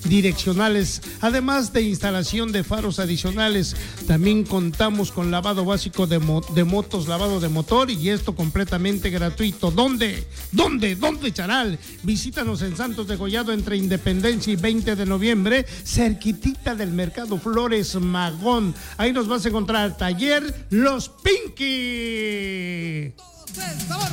direccionales, además de instalación de faros adicionales. También contamos con lavado básico de motos, lavado de motor, y esto completamente gratuito. ¿Dónde, Charal? Visítanos en Santos de Gollado entre Independencia y 20 de noviembre, cerquitita del Mercado Flores Magón. Ahí nos vas a encontrar Taller Los Pinky.